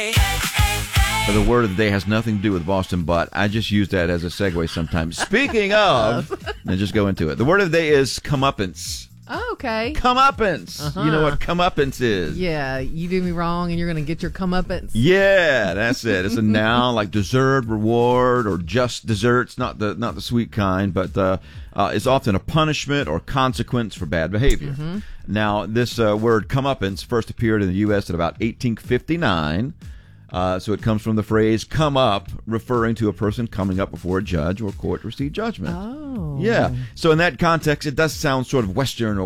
The word of the day has nothing to do with Boston, but I just use that as a segue sometimes. Speaking of, and just go into it. The word of the day is comeuppance. Oh, okay. Comeuppance. Uh-huh. You know what comeuppance is? Yeah, you do me wrong and you're going to get your comeuppance. Yeah, that's it. It's a noun like deserved reward or just desserts, not the sweet kind, but it's often a punishment or consequence for bad behavior. Mm-hmm. Now, this word comeuppance first appeared in the U.S. at about 1859. So it comes from the phrase come up, referring to a person coming up before a judge or court to receive judgment. Oh. Yeah. So in that context, it does sound sort of Western or